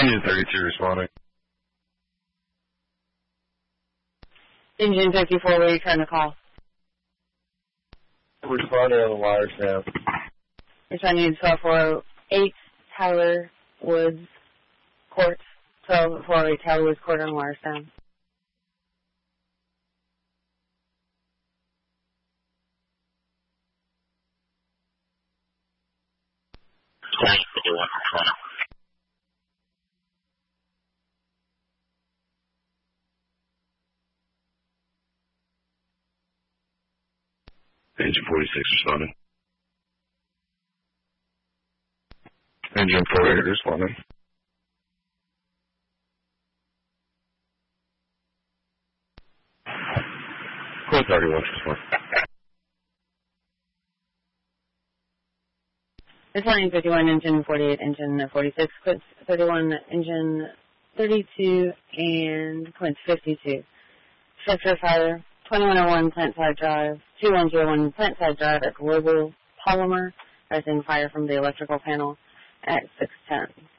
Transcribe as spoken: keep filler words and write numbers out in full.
Engine thirty-two responding. Engine fifty-four, where are you trying to call? Responding on the wire snap. You're trying to use twelve four oh eight Tyler Woods Court. twelve four oh eight Tyler Woods Court on wire sound. Engine forty-six responding. Engine forty-eight responding. Quint thirty-one responding. Responding fifty-one, engine forty-eight, engine forty-six, Quint thirty-one, engine thirty-two, and Quint fifty-two. Structure fire, twenty-one oh one Plant Side Drive, two one oh one Plant Side Drive at Global Polymer, rising fire from the electrical panel at six ten.